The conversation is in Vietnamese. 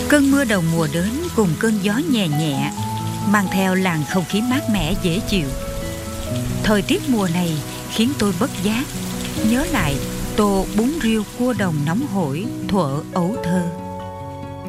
Cơn mưa đầu mùa đến cùng cơn gió nhẹ nhẹ, mang theo làn không khí mát mẻ dễ chịu. Thời tiết mùa này khiến tôi bất giác nhớ lại tô bún riêu cua đồng nóng hổi thuở ấu thơ.